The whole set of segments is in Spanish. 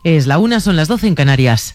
Es la 1, son las 12 en Canarias.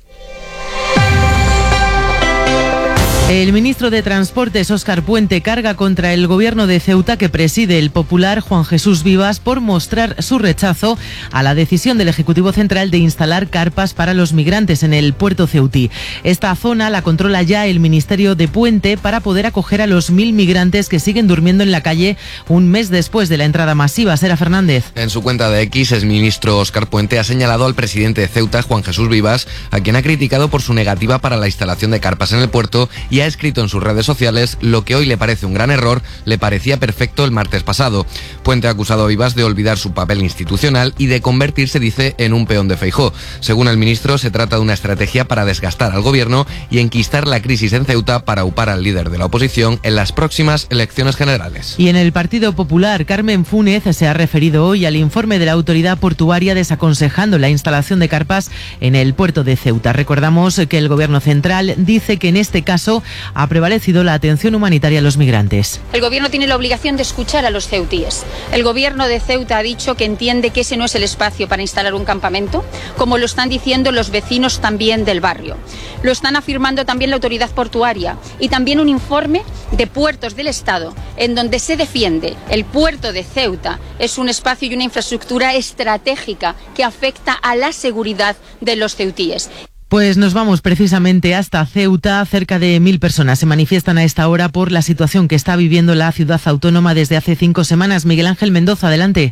El ministro de Transportes, Óscar Puente, carga contra el gobierno de Ceuta que preside el popular Juan Jesús Vivas por mostrar su rechazo a la decisión del Ejecutivo Central de instalar carpas para los migrantes en el puerto ceutí. Esta zona la controla ya el ministerio de Puente para poder acoger a los 1.000 migrantes que siguen durmiendo en la calle un mes después de la entrada masiva. Sera Fernández. En su cuenta de X, el ministro Óscar Puente ha señalado al presidente de Ceuta, Juan Jesús Vivas, a quien ha criticado por su negativa para la instalación de carpas en el puerto, y ha escrito en sus redes sociales: lo que hoy le parece un gran error, le parecía perfecto el martes pasado. Puente ha acusado a Vivas de olvidar su papel institucional y de convertirse, dice, en un peón de Feijóo. Según el ministro, se trata de una estrategia para desgastar al gobierno y enquistar la crisis en Ceuta para upar al líder de la oposición en las próximas elecciones generales. Y en el Partido Popular, Carmen Fúnez se ha referido hoy al informe de la autoridad portuaria desaconsejando la instalación de carpas en el puerto de Ceuta. Recordamos que el gobierno central dice que en este caso ha prevalecido la atención humanitaria a los migrantes. El gobierno tiene la obligación de escuchar a los ceutíes. El gobierno de Ceuta ha dicho que entiende que ese no es el espacio para instalar un campamento, como lo están diciendo los vecinos también del barrio. Lo están afirmando también la autoridad portuaria y también un informe de puertos del Estado en donde se defiende el puerto de Ceuta es un espacio y una infraestructura estratégica que afecta a la seguridad de los ceutíes. Pues nos vamos precisamente hasta Ceuta. Cerca de 1.000 personas se manifiestan a esta hora por la situación que está viviendo la ciudad autónoma desde hace 5 semanas. Miguel Ángel Mendoza, adelante.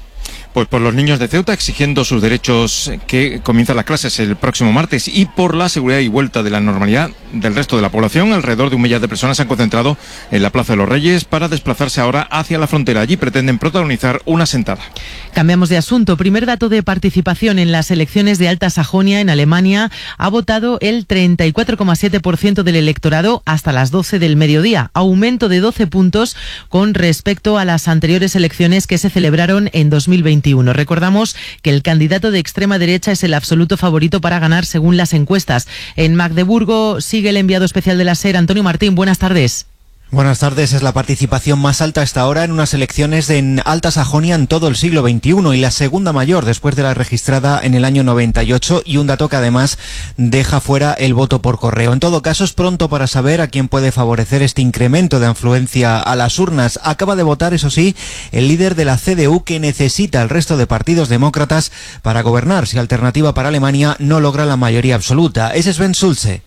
Pues por los niños de Ceuta exigiendo sus derechos, que comienzan las clases el próximo martes, y por la seguridad y vuelta de la normalidad del resto de la población. Alrededor de 1 millar de personas se han concentrado en la Plaza de los Reyes para desplazarse ahora hacia la frontera. Allí pretenden protagonizar una sentada. Cambiamos de asunto. Primer dato de participación en las elecciones de Alta Sajonia en Alemania. Ha votado el 34,7% del electorado hasta las 12 del mediodía. Aumento de 12 puntos con respecto a las anteriores elecciones que se celebraron en 2021. Recordamos que el candidato de extrema derecha es el absoluto favorito para ganar según las encuestas. En Magdeburgo sigue el enviado especial de la SER, Antonio Martín. Buenas tardes. Buenas tardes. Es la participación más alta hasta ahora en unas elecciones en Alta Sajonia en todo el siglo XXI y la segunda mayor después de la registrada en el año 98, y un dato que además deja fuera el voto por correo. En todo caso, es pronto para saber a quién puede favorecer este incremento de afluencia a las urnas. Acaba de votar, eso sí, el líder de la CDU, que necesita el resto de partidos demócratas para gobernar si Alternativa para Alemania no logra la mayoría absoluta. Ese es Sven Schulze.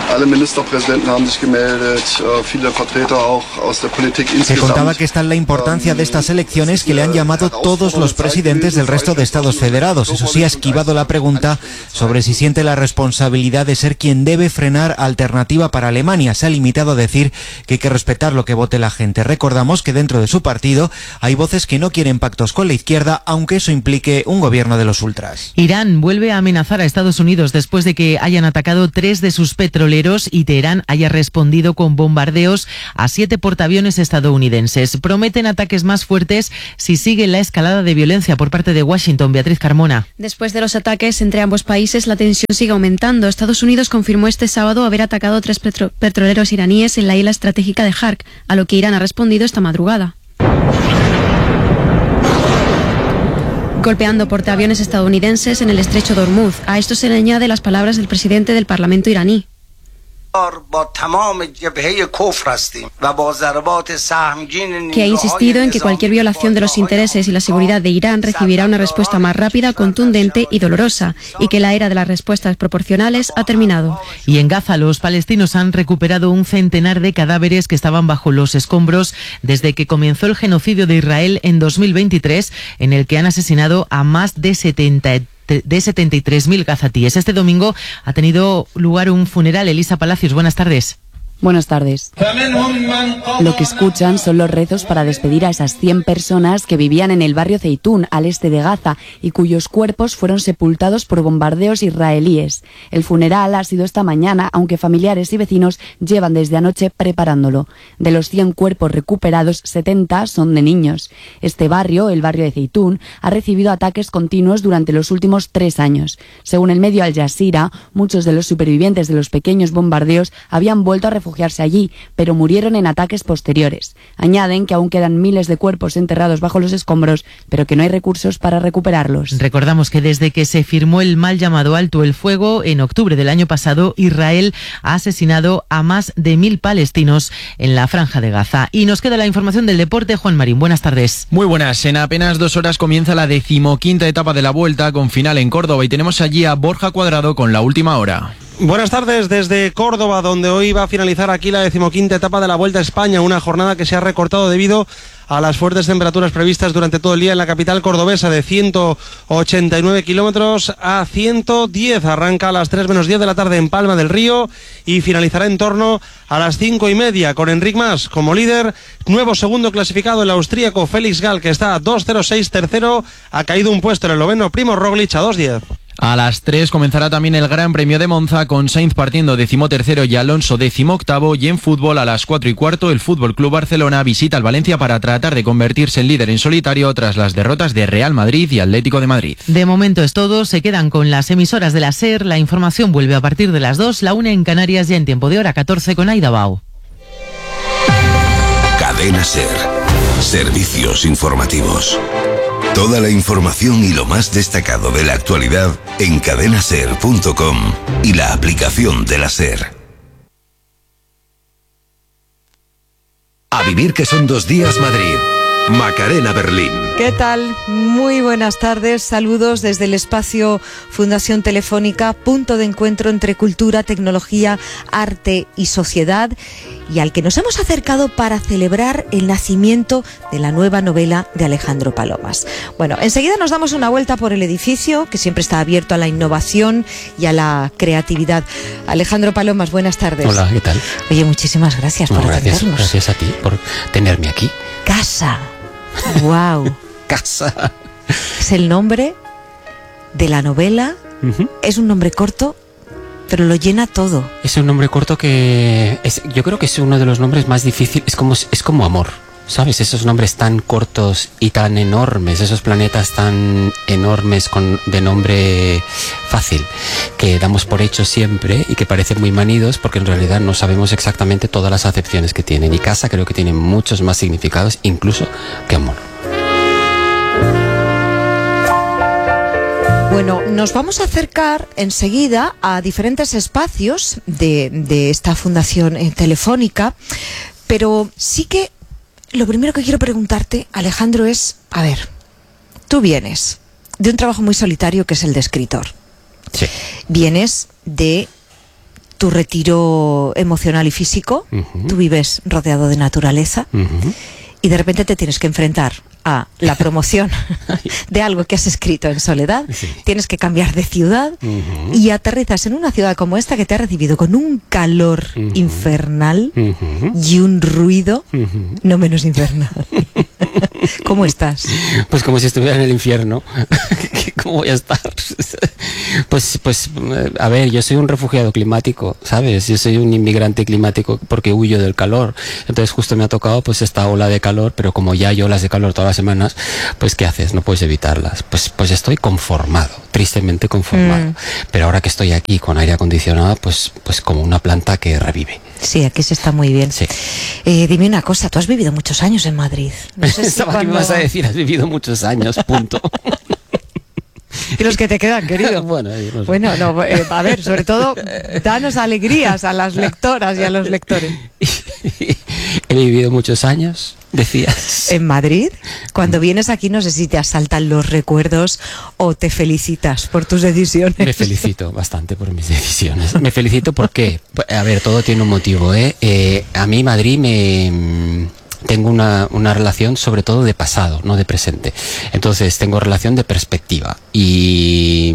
Se contaba que está en la importancia de estas elecciones que le han llamado todos los presidentes del resto de estados federados. Eso sí, ha esquivado la pregunta sobre si siente la responsabilidad de ser quien debe frenar Alternativa para Alemania. Se ha limitado a decir que hay que respetar lo que vote la gente. Recordamos que dentro de su partido hay voces que no quieren pactos con la izquierda, aunque eso implique un gobierno de los ultras. Irán vuelve a amenazar a Estados Unidos después de que hayan atacado 3 de sus petroleros y Teherán haya respondido con bombardeos a 7 portaaviones estadounidenses. Prometen ataques más fuertes si sigue la escalada de violencia por parte de Washington. Beatriz Carmona. Después de los ataques entre ambos países, la tensión sigue aumentando. Estados Unidos confirmó este sábado haber atacado 3 petroleros iraníes en la isla estratégica de Hark, a lo que Irán ha respondido esta madrugada, golpeando portaaviones estadounidenses en el estrecho de Hormuz. A esto se le añade las palabras del presidente del Parlamento iraní. Que ha insistido en que cualquier violación de los intereses y la seguridad de Irán recibirá una respuesta más rápida, contundente y dolorosa, y que la era de las respuestas proporcionales ha terminado. Y en Gaza, los palestinos han recuperado un centenar de cadáveres que estaban bajo los escombros desde que comenzó el genocidio de Israel en 2023, en el que han asesinado a más de 73.000 gazatíes. Este domingo ha tenido lugar un funeral. Elisa Palacios, buenas tardes. Buenas tardes. Lo que escuchan son los rezos para despedir a esas 100 personas que vivían en el barrio Zeitún, al este de Gaza, y cuyos cuerpos fueron sepultados por bombardeos israelíes. El funeral ha sido esta mañana, aunque familiares y vecinos llevan desde anoche preparándolo. De los 100 cuerpos recuperados, 70 son de niños. Este barrio, el barrio de Zeitún, ha recibido ataques continuos durante los últimos 3 años. Según el medio Al Jazeera, muchos de los supervivientes de los pequeños bombardeos habían vuelto a refugiarse refugiarse allí, pero murieron en ataques posteriores. Añaden que aún quedan miles de cuerpos enterrados bajo los escombros, pero que no hay recursos para recuperarlos. Recordamos que desde que se firmó el mal llamado alto el fuego, en octubre del año pasado, Israel ha asesinado a más de 1.000 palestinos en la Franja de Gaza. Y nos queda la información del deporte. Juan Marín, buenas tardes. Muy buenas. En apenas 2 horas comienza la 15ª etapa de la Vuelta, con final en Córdoba, y tenemos allí a Borja Cuadrado con la última hora. Buenas tardes desde Córdoba, donde hoy va a finalizar aquí la 15ª etapa de la Vuelta a España, una jornada que se ha recortado debido a las fuertes temperaturas previstas durante todo el día en la capital cordobesa, de 189 kilómetros a 110. Arranca a las 3 menos 10 de la tarde en Palma del Río y finalizará en torno a las 5:30, con Enric Mas como líder. Nuevo segundo clasificado, el austríaco Félix Gall, que está a 2:06. Tercero, ha caído un puesto en el noveno Primož Roglič a 2:10. A las 3 comenzará también el Gran Premio de Monza, con Sainz partiendo 13º y Alonso 18º, y en fútbol a las 4:15 el Fútbol Club Barcelona visita al Valencia para tratar de convertirse en líder en solitario tras las derrotas de Real Madrid y Atlético de Madrid. De momento es todo, se quedan con las emisoras de la SER, la información vuelve a partir de las 2, la 1 en Canarias, ya en tiempo de hora 14 con Aida Bao. Cadena SER, servicios informativos. Toda la información y lo más destacado de la actualidad en cadenaser.com y la aplicación de la SER. A vivir que son 2 días Madrid. Macarena Berlín. ¿Qué tal? Muy buenas tardes, saludos desde el espacio Fundación Telefónica, punto de encuentro entre cultura, tecnología, arte y sociedad, y al que nos hemos acercado para celebrar el nacimiento de la nueva novela de Alejandro Palomas. Bueno, enseguida nos damos una vuelta por el edificio, que siempre está abierto a la innovación y a la creatividad. Alejandro Palomas, buenas tardes. Hola, ¿qué tal? Oye, muchísimas gracias por atendernos. Gracias a ti por tenerme aquí. Casa. Wow. Casa. Es el nombre de la novela. Es un nombre corto, pero lo llena todo. Es un nombre corto que yo creo que es uno de los nombres más difíciles. Es como amor, ¿sabes? Esos nombres tan cortos y tan enormes, esos planetas tan enormes de nombre fácil, que damos por hecho siempre y que parecen muy manidos, porque en realidad no sabemos exactamente todas las acepciones que tienen. Y casa creo que tiene muchos más significados, incluso que amor. Bueno, nos vamos a acercar enseguida a diferentes espacios de esta fundación telefónica, pero sí que lo primero que quiero preguntarte, Alejandro, es, a ver, tú vienes de un trabajo muy solitario que es el de escritor. Sí. Vienes de tu retiro emocional y físico, tú vives rodeado de naturaleza, y de repente te tienes que enfrentar a la promoción de algo que has escrito en soledad. Sí. Tienes que cambiar de ciudad y aterrizas en una ciudad como esta, que te ha recibido con un calor infernal y un ruido no menos infernal. ¿Cómo estás? Pues como si estuviera en el infierno. ¿Cómo voy a estar? Pues, a ver, yo soy un refugiado climático, ¿sabes? Yo soy un inmigrante climático porque huyo del calor. Entonces justo me ha tocado pues esta ola de calor, pero como ya hay olas de calor todas las semanas, pues ¿qué haces? No puedes evitarlas. Pues estoy conformado, tristemente conformado. Pero ahora que estoy aquí con aire acondicionado, pues como una planta que revive. Sí, aquí se está muy bien. Sí. Dime una cosa, tú has vivido muchos años en Madrid. No sé si ¿Qué me vas a decir? Has vivido muchos años, punto. Y los que te quedan, querido. Bueno, no sé. Bueno, no, a ver, sobre todo, danos alegrías a las lectoras y a los lectores. He vivido muchos años, decías. En Madrid, cuando vienes aquí, no sé si te asaltan los recuerdos o te felicitas por tus decisiones. Me felicito bastante por mis decisiones. Me felicito porque, a ver, todo tiene un motivo, ¿eh? A mí Madrid tengo una relación sobre todo de pasado, no de presente. Entonces tengo relación de perspectiva. ¿Y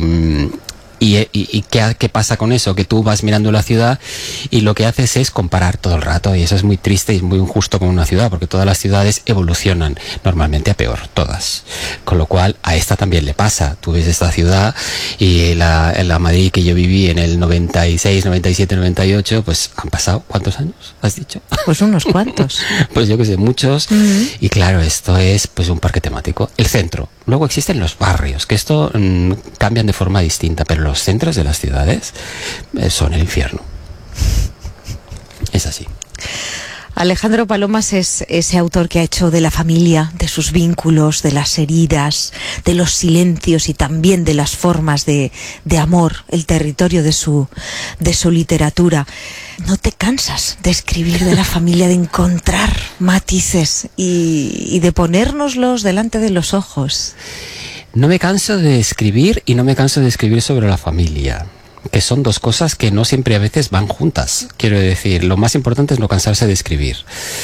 qué pasa con eso? Que tú vas mirando la ciudad y lo que haces es comparar todo el rato, y eso es muy triste y muy injusto con una ciudad, porque todas las ciudades evolucionan normalmente a peor, todas. Con lo cual a esta también le pasa. Tú ves esta ciudad y la Madrid que yo viví en el 96, 97, 98, pues han pasado, ¿cuántos años has dicho? Pues unos cuantos. Pues yo que sé, muchos. Y claro, esto es pues un parque temático. El centro. Luego existen los barrios, que esto cambian de forma distinta, pero los centros de las ciudades son el infierno. Es así. Alejandro Palomas es ese autor que ha hecho de la familia, de sus vínculos, de las heridas, de los silencios y también de las formas de amor, el territorio de su literatura. ¿No te cansas de escribir de la familia, de encontrar matices y de ponérnoslos delante de los ojos? No me canso de escribir y no me canso de escribir sobre la familia, que son dos cosas que no siempre a veces van juntas. Quiero decir, lo más importante es no cansarse de escribir.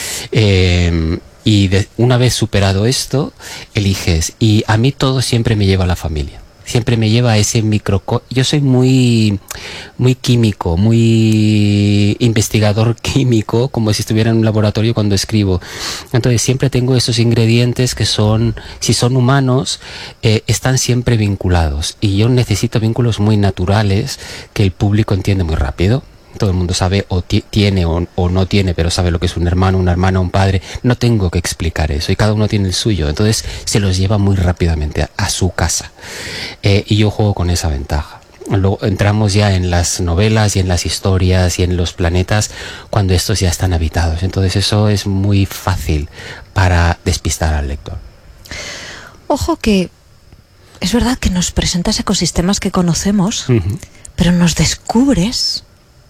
Una vez superado esto, eliges. Y a mí todo siempre me lleva a la familia. Siempre me lleva a ese yo soy muy químico, muy investigador químico, como si estuviera en un laboratorio cuando escribo. Entonces siempre tengo esos ingredientes que son, si son humanos, están siempre vinculados. Y yo necesito vínculos muy naturales que el público entiende muy rápido. Todo el mundo sabe o tiene o no tiene, pero sabe lo que es un hermano, una hermana, un padre. No tengo que explicar eso y cada uno tiene el suyo. Entonces se los lleva muy rápidamente a su casa. Y yo juego con esa ventaja. Luego entramos ya en las novelas y en las historias y en los planetas cuando estos ya están habitados. Entonces eso es muy fácil para despistar al lector. Ojo que es verdad que nos presentas ecosistemas que conocemos, pero nos descubres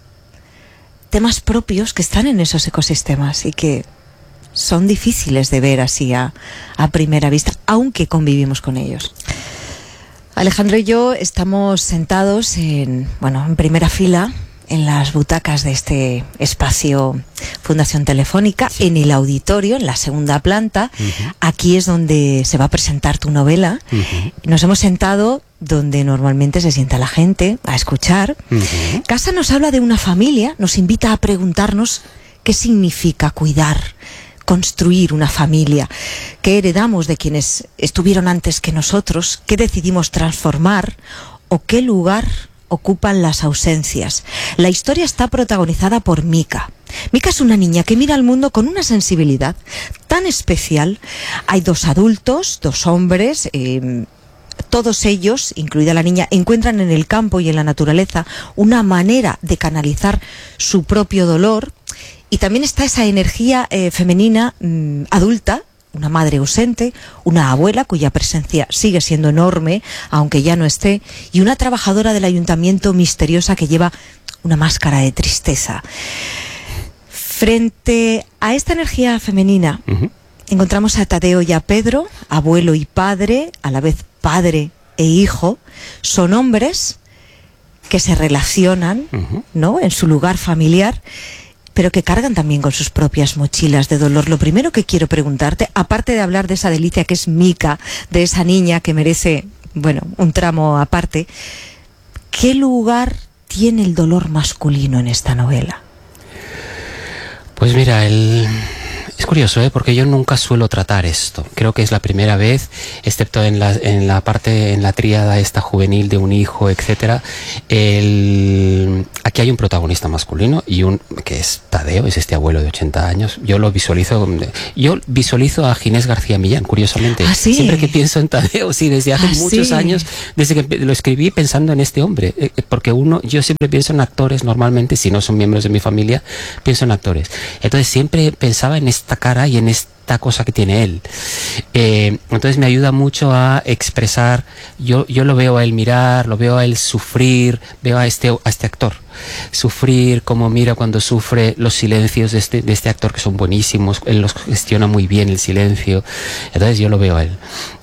temas propios que están en esos ecosistemas y que son difíciles de ver así a primera vista, aunque convivimos con ellos. Alejandro y yo estamos sentados en primera fila en las butacas de este espacio Fundación Telefónica, en el auditorio, en la segunda planta. Aquí es donde se va a presentar tu novela. Nos hemos sentado donde normalmente se sienta la gente a escuchar. Casa nos habla de una familia, nos invita a preguntarnos qué significa cuidar, construir una familia, qué heredamos de quienes estuvieron antes que nosotros, qué decidimos transformar o qué lugar ocupan las ausencias. La historia está protagonizada por Mika. Mika es una niña que mira al mundo con una sensibilidad tan especial. Hay dos adultos, dos hombres, todos ellos, incluida la niña, encuentran en el campo y en la naturaleza una manera de canalizar su propio dolor. Y también está esa energía femenina adulta, una madre ausente, una abuela cuya presencia sigue siendo enorme, aunque ya no esté, y una trabajadora del ayuntamiento misteriosa que lleva una máscara de tristeza. Frente a esta energía femenina, encontramos a Tadeo y a Pedro, abuelo y padre, a la vez padre e hijo. Son hombres que se relacionan, ¿no?, en su lugar familiar, pero que cargan también con sus propias mochilas de dolor. Lo primero que quiero preguntarte, aparte de hablar de esa delicia que es Mika, de esa niña que merece, un tramo aparte, ¿qué lugar tiene el dolor masculino en esta novela? Pues mira, es curioso, porque yo nunca suelo tratar esto. Creo que es la primera vez, excepto en la tríada esta juvenil de un hijo, etcétera. Aquí hay un protagonista masculino que es Tadeo, es este abuelo de 80 años. Yo visualizo a Ginés García Millán, curiosamente. ¿Ah, sí? Siempre que pienso en Tadeo, sí, desde hace muchos años, desde que lo escribí pensando en este hombre, porque yo siempre pienso en actores normalmente, si no son miembros de mi familia, pienso en actores. Entonces siempre pensaba en esta cara y en esta cosa que tiene él. Entonces me ayuda mucho a expresar. Yo lo veo a él mirar, lo veo a él sufrir, veo a este actor sufrir, cómo mira cuando sufre, los silencios de este actor que son buenísimos, él los gestiona muy bien, el silencio. Entonces yo lo veo a él.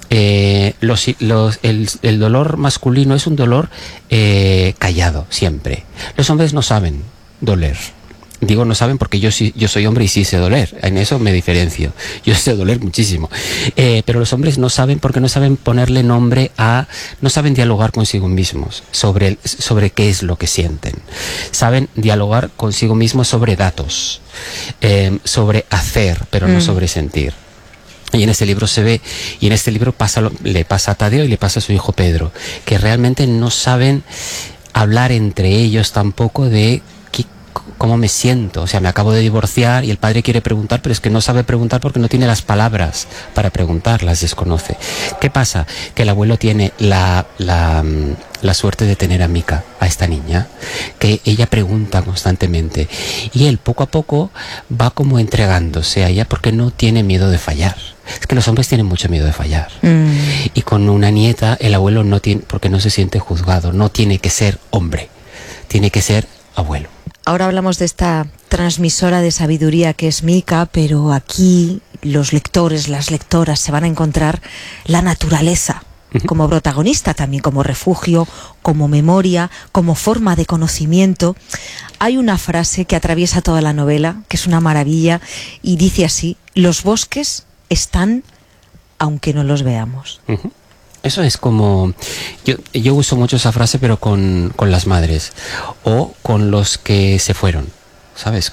El dolor masculino es un dolor callado siempre. Los hombres no saben doler. Digo no saben porque yo soy hombre y sí sé doler. En eso me diferencio. Yo sé doler muchísimo. Pero los hombres no saben porque no saben ponerle nombre no saben dialogar consigo mismos sobre qué es lo que sienten. Saben dialogar consigo mismos sobre datos, sobre hacer, pero no sobre sentir. Y en este libro se ve, y en este libro le pasa a Tadeo y le pasa a su hijo Pedro, que realmente no saben hablar entre ellos tampoco de cómo me siento. O sea, me acabo de divorciar y el padre quiere preguntar, pero es que no sabe preguntar porque no tiene las palabras para preguntar, las desconoce. ¿Qué pasa? Que el abuelo tiene la la suerte de tener a Mika, a esta niña, que ella pregunta constantemente y él poco a poco va como entregándose a ella porque no tiene miedo de fallar. Es que los hombres tienen mucho miedo de fallar. Y con una nieta el abuelo no tiene, porque no se siente juzgado, no tiene que ser hombre, tiene que ser abuelo. Ahora hablamos de esta transmisora de sabiduría que es Mika, pero aquí los lectores, las lectoras se van a encontrar la naturaleza como protagonista, también como refugio, como memoria, como forma de conocimiento. Hay una frase que atraviesa toda la novela, que es una maravilla, y dice así: los bosques están aunque no los veamos. Eso es como... Yo uso mucho esa frase, pero con las madres o con los que se fueron, ¿sabes?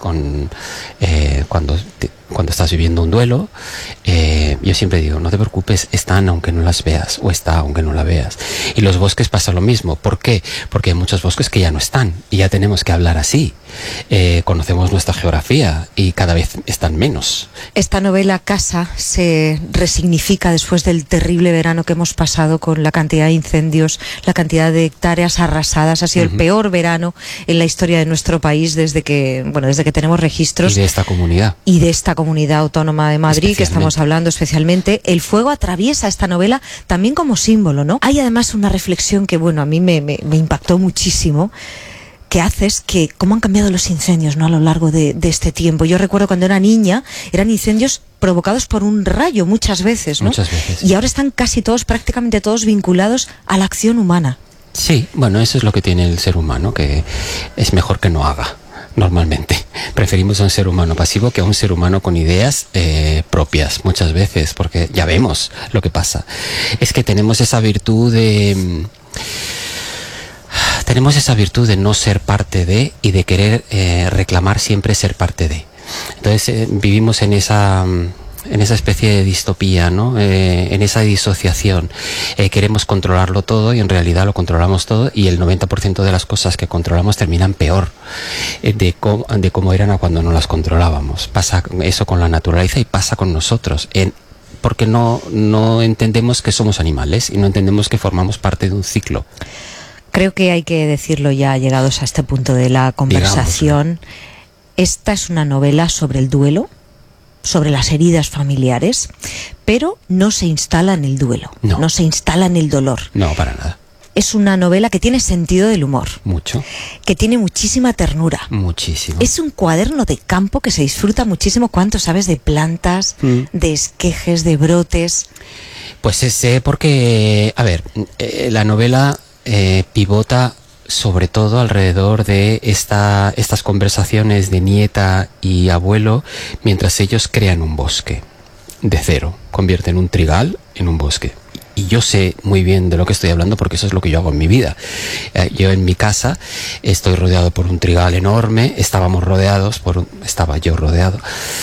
Cuando estás viviendo un duelo, yo siempre digo, no te preocupes, están aunque no las veas, o está aunque no la veas. Y los bosques pasa lo mismo. ¿Por qué? Porque hay muchos bosques que ya no están y ya tenemos que hablar así. Conocemos nuestra geografía y cada vez están menos. Esta novela Casa se resignifica después del terrible verano que hemos pasado, con la cantidad de incendios, la cantidad de hectáreas arrasadas. Ha sido el peor verano en la historia de nuestro país desde que tenemos registros. Y de esta comunidad. Y de esta comunidad autónoma de Madrid, que estamos hablando especialmente. El fuego atraviesa esta novela también como símbolo, ¿no? Hay además una reflexión que, bueno, a mí me impactó muchísimo, que haces que cómo han cambiado los incendios, ¿no?, a lo largo de este tiempo. Yo recuerdo cuando era niña, eran incendios provocados por un rayo muchas veces, ¿no? Muchas veces. Y ahora están casi todos, prácticamente todos, vinculados a la acción humana. Sí, bueno, eso es lo que tiene el ser humano, que es mejor que no haga. Normalmente preferimos a un ser humano pasivo que a un ser humano con ideas propias, muchas veces, porque ya vemos lo que pasa. Es que tenemos esa virtud de no ser parte de, y de querer reclamar siempre ser parte de. Entonces vivimos en esa especie de distopía, ¿no? En esa disociación. Queremos controlarlo todo y en realidad lo controlamos todo, y el 90% de las cosas que controlamos terminan peor de cómo eran a cuando no las controlábamos. Pasa eso con la naturaleza y pasa con nosotros. Porque no entendemos que somos animales y no entendemos que formamos parte de un ciclo. Creo que hay que decirlo ya, llegados a este punto de la conversación. Esta es una novela sobre el duelo, sobre las heridas familiares, pero no se instala en el duelo, no se instala en el dolor. No, para nada. Es una novela que tiene sentido del humor. Mucho. Que tiene muchísima ternura. Muchísimo. Es un cuaderno de campo que se disfruta muchísimo. ¿Cuánto sabes de plantas, de esquejes, de brotes? Pues sé porque, a ver, la novela pivota sobre todo alrededor de estas conversaciones de nieta y abuelo mientras ellos crean un bosque de cero, convierten un trigal en un bosque. Y yo sé muy bien de lo que estoy hablando porque eso es lo que yo hago en mi vida. Yo en mi casa estoy rodeado por un trigal enorme, estaba yo rodeado,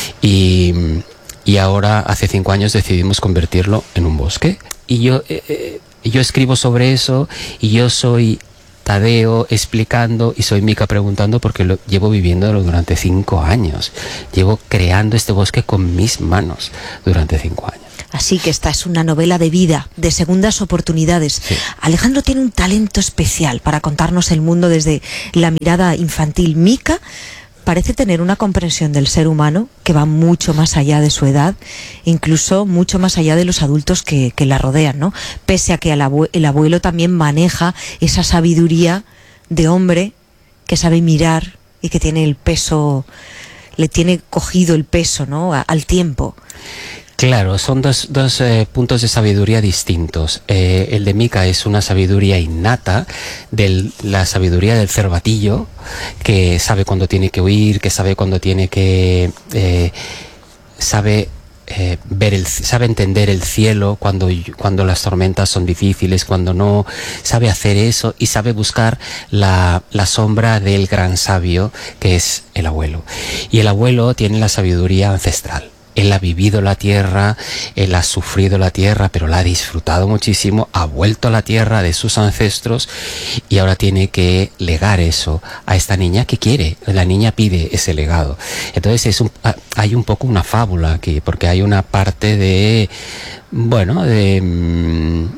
y ahora hace 5 años decidimos convertirlo en un bosque. Y yo escribo sobre eso, y yo soy Tadeo explicando y soy Mika preguntando, porque llevo viviéndolo durante 5 años. Llevo creando este bosque con mis manos durante 5 años. Así que esta es una novela de vida, de segundas oportunidades. Sí. Alejandro tiene un talento especial para contarnos el mundo desde la mirada infantil. Mika parece tener una comprensión del ser humano que va mucho más allá de su edad, incluso mucho más allá de los adultos que la rodean, ¿no? Pese a que el abuelo también maneja esa sabiduría de hombre que sabe mirar y que tiene el peso, le tiene cogido el peso, ¿no?, al tiempo. Claro, son dos puntos de sabiduría distintos. El de Mika es una sabiduría innata, la sabiduría del cervatillo, que sabe cuándo tiene que huir, que sabe cuándo tiene que... sabe entender el cielo cuando las tormentas son difíciles, cuando no, sabe hacer eso, y sabe buscar la sombra del gran sabio que es el abuelo. Y el abuelo tiene la sabiduría ancestral. Él ha vivido la tierra, él ha sufrido la tierra, pero la ha disfrutado muchísimo, ha vuelto a la tierra de sus ancestros y ahora tiene que legar eso a esta niña que quiere. La niña pide ese legado. Entonces hay un poco una fábula aquí, porque hay una parte de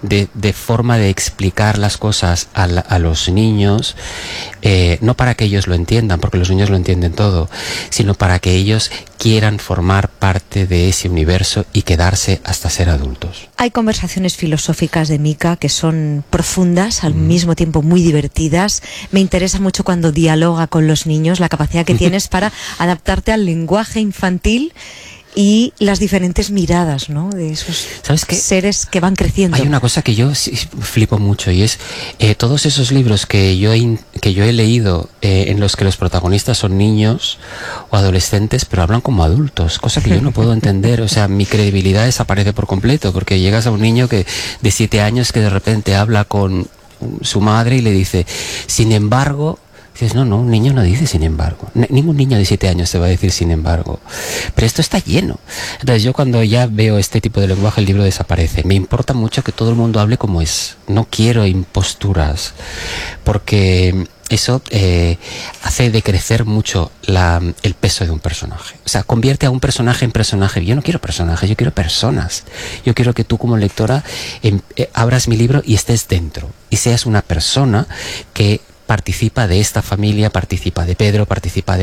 de forma de explicar las cosas a los niños, no para que ellos lo entiendan, porque los niños lo entienden todo, sino para que ellos quieran formar parte de ese universo y quedarse hasta ser adultos. Hay conversaciones filosóficas de Mika que son profundas, al mismo tiempo muy divertidas. Me interesa mucho cuando dialoga con los niños, la capacidad que tienes para adaptarte al lenguaje infantil y las diferentes miradas, ¿no?, de esos seres que van creciendo. Hay una cosa que yo flipo mucho, y es todos esos libros que yo he leído en los que los protagonistas son niños o adolescentes, pero hablan como adultos, cosa que yo no puedo entender. O sea, mi credibilidad desaparece por completo, porque llegas a un niño de 7 años que de repente habla con su madre y le dice, sin embargo... Dices, no, un niño no dice sin embargo. Ningún niño de 7 años te va a decir sin embargo. Pero esto está lleno. Entonces yo cuando ya veo este tipo de lenguaje, el libro desaparece. Me importa mucho que todo el mundo hable como es. No quiero imposturas, porque eso hace decrecer mucho el peso de un personaje. O sea, convierte a un personaje en personaje. Yo no quiero personajes, yo quiero personas. Yo quiero que tú como lectora abras mi libro y estés dentro. Y seas una persona que participa de esta familia, participa de Pedro, participa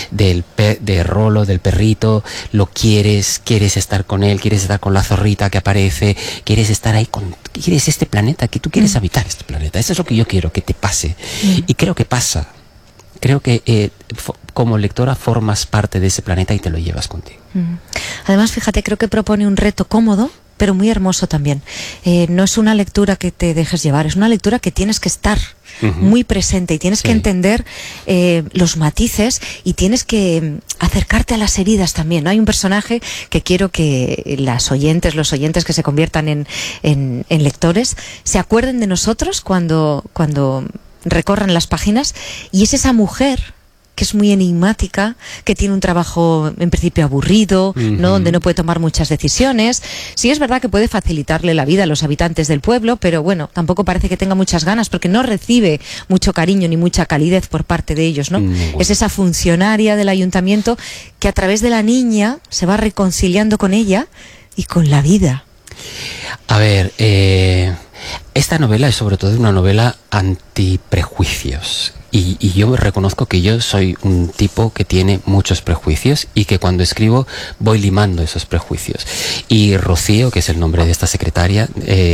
de Rolo, del perrito, lo quieres estar con él, quieres estar con la zorrita que aparece, quieres estar ahí quieres este planeta, que tú quieres habitar este planeta. Eso es lo que yo quiero que te pase. Y creo que pasa. Creo que como lectora formas parte de ese planeta y te lo llevas contigo. Además, fíjate, creo que propone un reto cómodo, pero muy hermoso también. No es una lectura que te dejes llevar, es una lectura que tienes que estar muy presente y tienes que entender los matices y tienes que acercarte a las heridas también, ¿no? Hay un personaje que quiero que los oyentes que se conviertan en lectores se acuerden de nosotros cuando recorran las páginas, y es esa mujer que es muy enigmática, que tiene un trabajo en principio aburrido, ¿no?, donde no puede tomar muchas decisiones. Sí, es verdad que puede facilitarle la vida a los habitantes del pueblo, pero bueno, tampoco parece que tenga muchas ganas, porque no recibe mucho cariño ni mucha calidez por parte de ellos, ¿no? Es esa funcionaria del ayuntamiento que a través de la niña se va reconciliando con ella y con la vida. A ver, esta novela es sobre todo una novela antiprejuicios. Y yo reconozco que yo soy un tipo que tiene muchos prejuicios y que cuando escribo voy limando esos prejuicios. Y Rocío, que es el nombre de esta secretaria,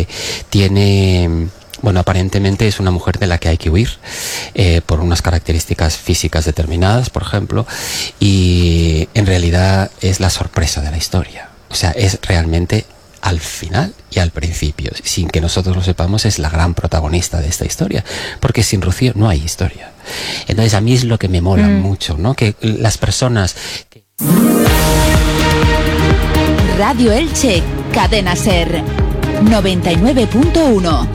aparentemente es una mujer de la que hay que huir por unas características físicas determinadas, por ejemplo, y en realidad es la sorpresa de la historia. O sea, es realmente al final y al principio, sin que nosotros lo sepamos, es la gran protagonista de esta historia, porque sin Rocío no hay historia. Entonces a mí es lo que me mola mucho, ¿no? Que las personas... Radio Elche, Cadena Ser, 99.1.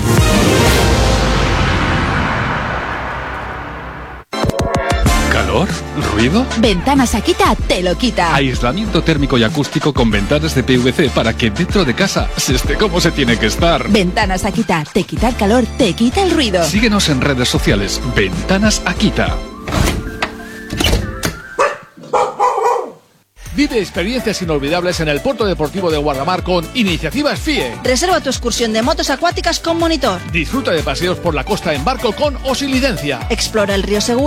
¿Calor? ¿Ruido? Ventanas Akita te lo quita. Aislamiento térmico y acústico con ventanas de PVC para que dentro de casa se esté como se tiene que estar. Ventanas Akita, te quita el calor, te quita el ruido. Síguenos en redes sociales. Ventanas Akita. Vive experiencias inolvidables en el Puerto Deportivo de Guardamar con Iniciativas FIE. Reserva tu excursión de motos acuáticas con monitor. Disfruta de paseos por la costa en barco con o sin licencia. Explora el río Seguro